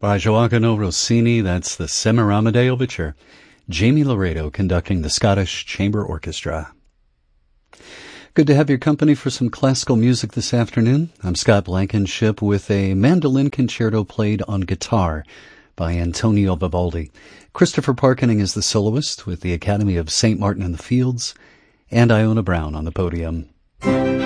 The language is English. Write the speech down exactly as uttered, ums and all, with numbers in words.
by Joaquino Rossini. That's the Semiramide Overture. Jamie Laredo conducting the Scottish Chamber Orchestra. Good to have your company for some classical music this afternoon. I'm Scott Blankenship with a mandolin concerto played on guitar by Antonio Vivaldi. Christopher Parkening is the soloist with the Academy of Saint Martin in the Fields, and Iona Brown on the podium.